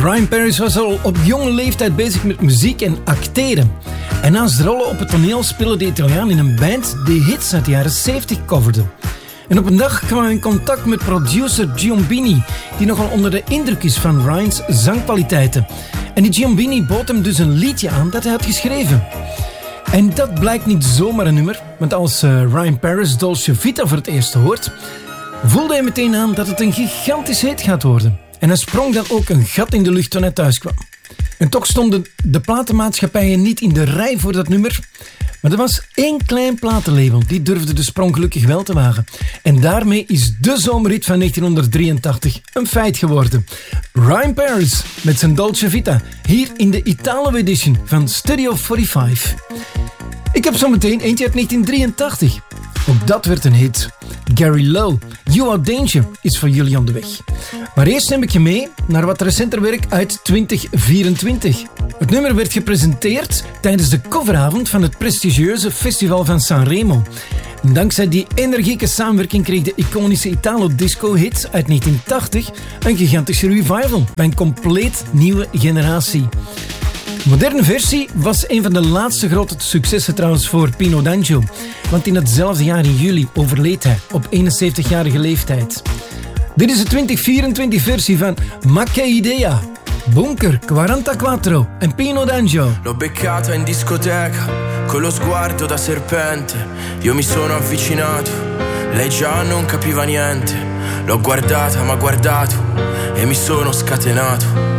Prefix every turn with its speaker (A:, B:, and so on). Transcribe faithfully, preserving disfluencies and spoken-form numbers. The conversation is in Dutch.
A: Ryan Paris was al op jonge leeftijd bezig met muziek en acteren. En naast de rollen op het toneel speelde de Italiaan in een band die hits uit de jaren zeventig coverde. En op een dag kwam hij in contact met producer Giombini, die nogal onder de indruk is van Ryan's zangkwaliteiten. En die Giombini bood hem dus een liedje aan dat hij had geschreven. En dat blijkt niet zomaar een nummer, want als uh, Ryan Paris Dolce Vita voor het eerst hoort, voelde hij meteen aan dat het een gigantisch hit gaat worden. En hij sprong dan ook een gat in de lucht toen hij thuis kwam. En toch stonden de platenmaatschappijen niet in de rij voor dat nummer. Maar er was één klein platenlabel, die durfde de sprong gelukkig wel te wagen. En daarmee is de zomerhit van negentien drieëntachtig een feit geworden. Ryan Paris met zijn Dolce Vita, hier in de Italo edition van Studio vijfenveertig. Ik heb zometeen eentje uit negentien drieëntachtig. Ook dat werd een hit. Gary Lowe, You Are Danger, is voor jullie onderweg. Maar eerst neem ik je mee naar wat recenter werk uit twintig vierentwintig. Het nummer werd gepresenteerd tijdens de coveravond van het prestigieuze festival van Sanremo. Dankzij die energieke samenwerking kreeg de iconische Italo-disco-hit uit negentien tachtig een gigantische revival bij een compleet nieuwe generatie. De moderne versie was een van de laatste grote successen trouwens voor Pino D'Angio. Want in hetzelfde jaar in juli overleed hij op eenenzeventigjarige leeftijd. Dit is de twintig vierentwintig versie van Ma che idea, Bunker quarantaquattro en Pino D'Angio.
B: L'ho beccata in discoteca, con lo sguardo da serpente. Io mi sono avvicinato, lei già non capiva niente. L'ho guardata, m'ha guardato e mi sono scatenato.